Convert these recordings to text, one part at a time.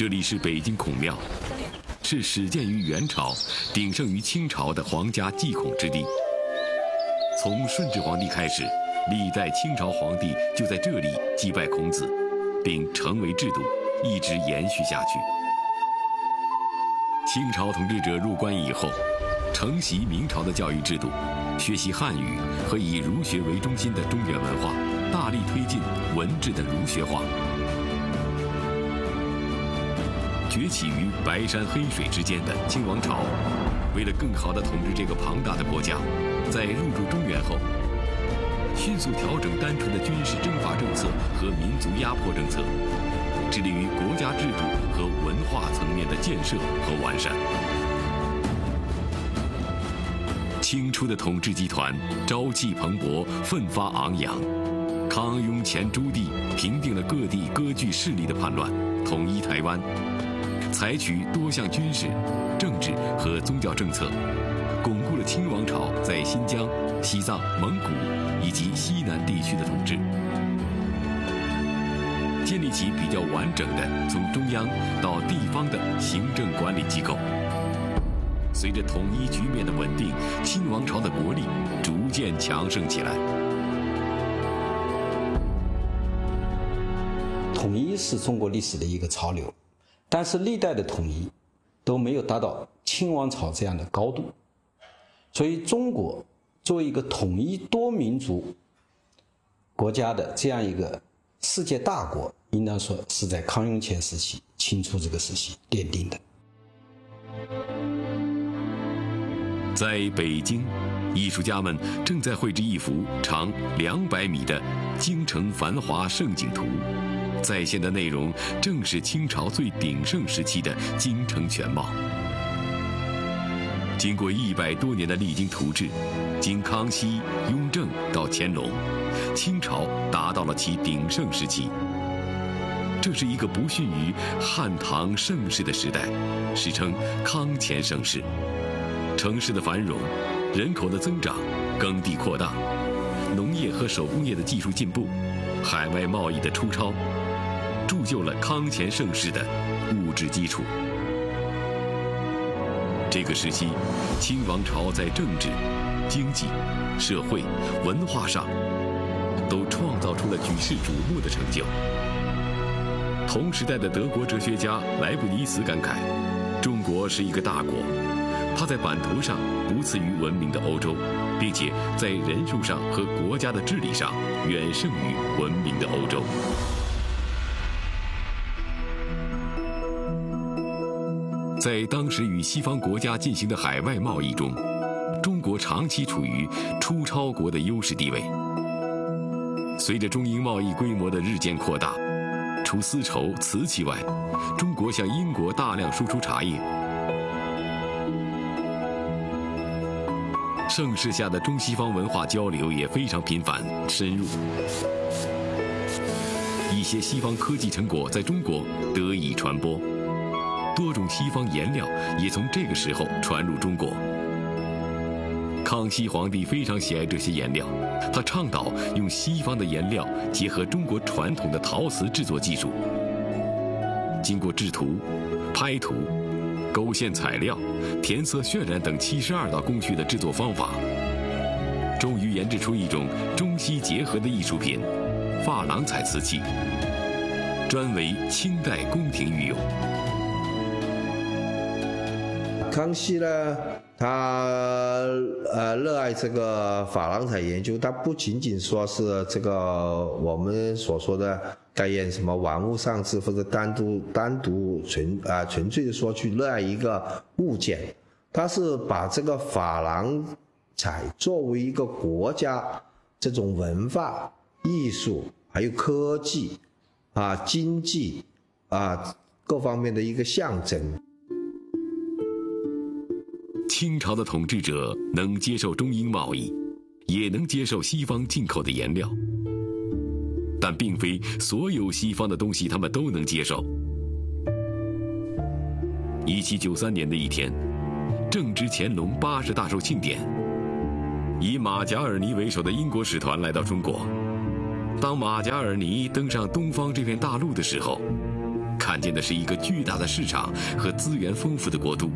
这里是北京孔庙，是始建于元朝、鼎盛于清朝的皇家祭孔之地。从顺治皇帝开始，历代清朝皇帝就在这里祭拜孔子，并成为制度，一直延续下去。清朝统治者入关以后，承袭明朝的教育制度，学习汉语和以儒学为中心的中原文化，大力推进文治的儒学化。崛起于白山黑水之间的清王朝，为了更好地统治这个庞大的国家，在入驻中原后，迅速调整单纯的军事征伐政策和民族压迫政策，致力于国家制度和文化层面的建设和完善。清初的统治集团朝气蓬勃，奋发昂扬。康雍乾朱帝平定了各地割据势力的叛乱，统一台湾，采取多项军事、政治和宗教政策，巩固了清王朝在新疆、西藏、蒙古以及西南地区的统治，建立起比较完整的从中央到地方的行政管理机构。随着统一局面的稳定，清王朝的国力逐渐强盛起来。 统一是中国历史的一个潮流，但是历代的统一都没有达到清王朝这样的高度，所以中国作为一个统一多民族国家的这样一个世界大国，应当说是在康雍乾时期、清初这个时期奠定的。 在北京，艺术家们正在绘制一幅长200米的京城繁华盛景图，再现的内容正是清朝最鼎盛时期的京城全貌。经过100多年的励精图治，经康熙、雍正到乾隆，清朝达到了其鼎盛时期。这是一个不逊于汉唐盛世的时代，史称康乾盛世。城市的繁荣，人口的增长，耕地扩大，农业和手工业的技术进步，海外贸易的出超，铸就了康乾盛世的物质基础。这个时期，清王朝在政治、经济、社会、文化上都创造出了举世瞩目的成就。同时代的德国哲学家莱布尼茨感慨，中国是一个大国，它在版图上不次于文明的欧洲，并且在人数上和国家的治理上远胜于文明的欧洲。在当时与西方国家进行的海外贸易中，中国长期处于出超国的优势地位。随着中英贸易规模的日渐扩大，除丝绸、瓷器外，中国向英国大量输出茶叶。盛世下的中西方文化交流也非常频繁深入，一些西方科技成果在中国得以传播，多种西方颜料也从这个时候传入中国。康熙皇帝非常喜爱这些颜料，他倡导用西方的颜料结合中国传统的陶瓷制作技术，经过制图、拍图、勾线彩料、填色渲染等72道工序的制作方法，终于研制出一种中西结合的艺术品——珐琅彩瓷器，专为清代宫廷御用。 康熙呢，他热爱这个珐琅彩研究，他不仅仅说是这个我们所说的概念什么玩物丧志，或者单独纯粹的说去热爱一个物件，他是把这个珐琅彩作为一个国家这种文化、艺术还有科技经济各方面的一个象征。 清朝的统治者能接受中英贸易，也能接受西方进口的颜料，但并非所有西方的东西他们都能接受。1793年的一天，正值乾隆80大寿庆典，以马贾尔尼为首的英国使团来到中国。当马贾尔尼登上东方这片大陆的时候， 看见的是一个巨大的市场和资源丰富的国度。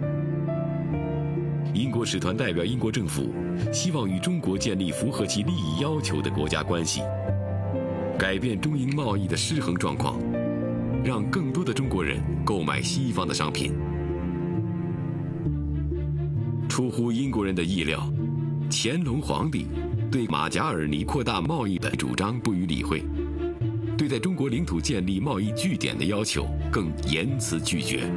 英国使团代表英国政府，希望与中国建立符合其利益要求的国家关系，改变中英贸易的失衡状况，让更多的中国人购买西方的商品。出乎英国人的意料，乾隆皇帝对马加尔尼扩大贸易的主张不予理会，对在中国领土建立贸易据点的要求更严词拒绝。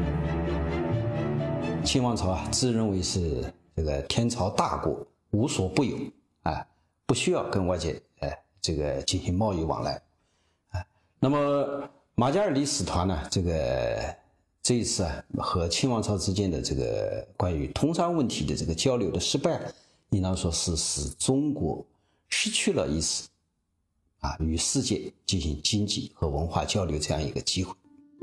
清王朝自认为是这个天朝大国，无所不有，不需要跟外界这个进行贸易往来。那么马加尔尼使团呢，这一次和清王朝之间的这个关于通商问题的这个交流的失败，应当说是使中国失去了一次与世界进行经济和文化交流这样一个机会。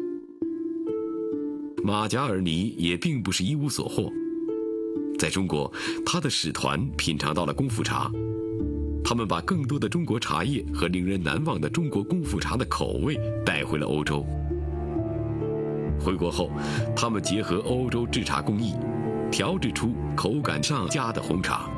马加尔尼也并不是一无所获，在中国，他的使团品尝到了功夫茶，他们把更多的中国茶叶和令人难忘的中国功夫茶的口味带回了欧洲。回国后，他们结合欧洲制茶工艺，调制出口感上佳的红茶。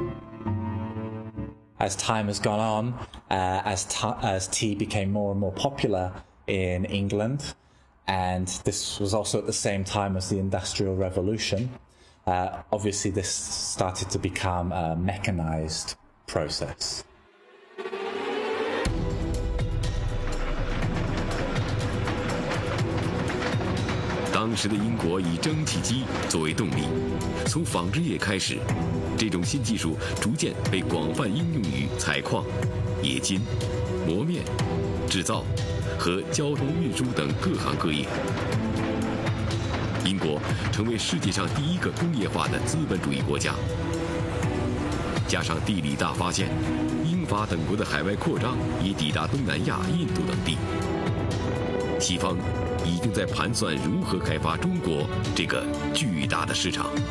As time has gone on, as tea became more and more popular in England, and this was also at the same time as the Industrial Revolution, obviously this started to become a mechanized process. 当时的英国以蒸汽机作为动力，从纺织业开始，这种新技术逐渐被广泛应用于采矿、冶金、磨面、制造和交通运输等各行各业。英国成为世界上第一个工业化的资本主义国家。加上地理大发现，英法等国的海外扩张也抵达东南亚、印度等地。西方已经在盘算如何开发中国这个巨大的市场。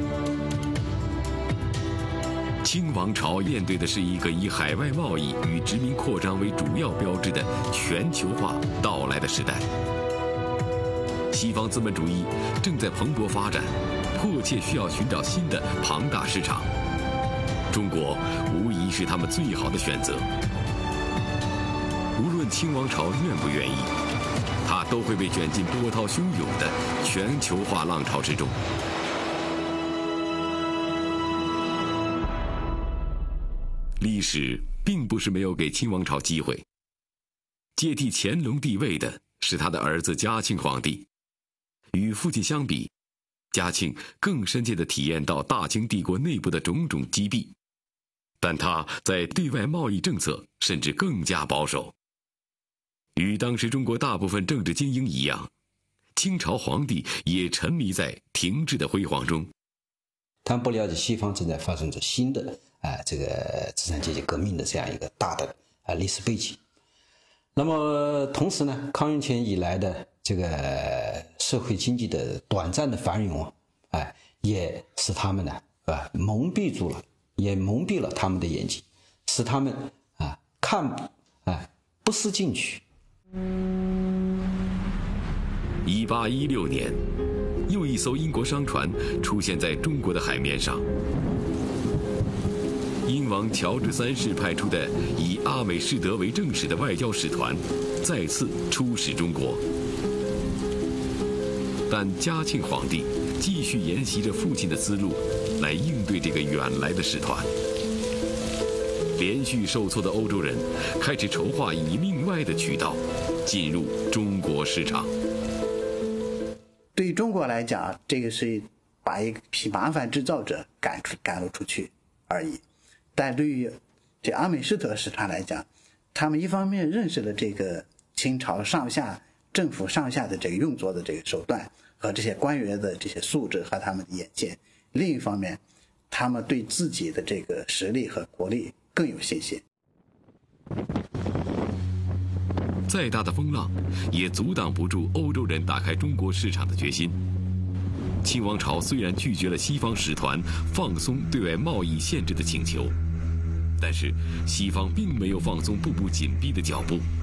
清王朝面对的是一个以海外贸易与殖民扩张为主要标志的全球化到来的时代。西方资本主义正在蓬勃发展，迫切需要寻找新的庞大市场。中国无疑是他们最好的选择。无论清王朝愿不愿意，它都会被卷进波涛汹涌的全球化浪潮之中。历史并不是没有给清王朝机会，接替乾隆帝位的是他的儿子嘉庆皇帝。与父亲相比，嘉庆更深切地体验到大清帝国内部的种种积弊，但他在对外贸易政策甚至更加保守。与当时中国大部分政治精英一样，清朝皇帝也沉迷在停滞的辉煌中。 他们不了解西方正在发生着新的这个资产阶级革命的这样一个大的历史背景。那么同时呢，康雍乾以来的这个社会经济的短暂的繁荣也使他们呢蒙蔽住了，也蒙蔽了他们的眼睛，使他们看不思进取。 1816年，又一艘英国商船出现在中国的海面上。英王乔治3世派出的以阿美士德为正使的外交使团再次出使中国，但嘉庆皇帝继续沿袭着父亲的思路来应对这个远来的使团。连续受挫的欧洲人开始筹划以另外的渠道进入中国市场。 对于中国来讲，这个是把一批麻烦制造者赶路出去而已。但对于这阿美士德使团来讲，他们一方面认识了这个清朝上下政府上下的这个运作的这个手段和这些官员的这些素质和他们的眼界，另一方面他们对自己的这个实力和国力更有信心。 再大的风浪也阻挡不住欧洲人打开中国市场的决心。清王朝虽然拒绝了西方使团放松对外贸易限制的请求，但是西方并没有放松步步紧逼的脚步。